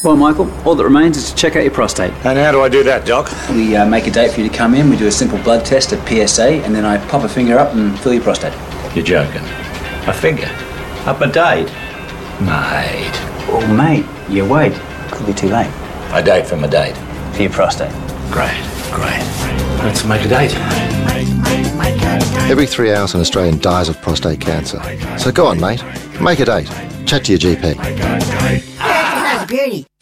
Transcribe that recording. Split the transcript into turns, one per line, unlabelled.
Well, Michael, all that remains is to check out your prostate.
And how do I do that, Doc?
We make a date for you to come in, we do a simple blood test at PSA, and then I pop a finger up and fill your prostate.
You're joking. A finger? Up a date? Mate.
Oh, mate, you wait. Could be too late.
A date from a date.
For your prostate.
Great. Let's make a date.
Every 3 hours an Australian dies of prostate cancer. So go on, mate. Make a date. Chat to your GP.
That's beauty.